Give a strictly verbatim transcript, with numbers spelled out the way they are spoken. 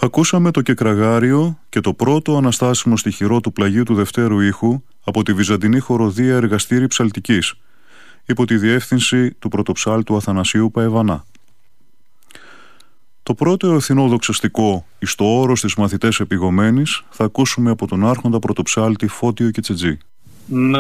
Ακούσαμε το κεκραγάριο και το πρώτο αναστάσιμο στιχηρό του πλαγίου του δευτέρου ήχου από τη Βυζαντινή Χοροδία Εργαστήρη Ψαλτικής, υπό τη διεύθυνση του πρωτοψάλτου Αθανασίου Παεβανά. Το πρώτο εθνόδοξαστικό εις το όρος της μαθητές επιγωμένης θα ακούσουμε από τον άρχοντα πρωτοψάλτη Φώτιο Κετσετζή.